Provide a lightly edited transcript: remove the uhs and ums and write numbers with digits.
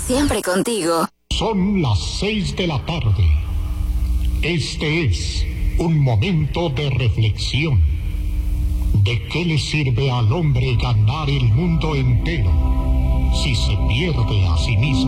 siempre contigo. Son las 6 de la tarde. Este es un momento de reflexión. ¿De qué le sirve al hombre ganar el mundo entero si se pierde a sí mismo?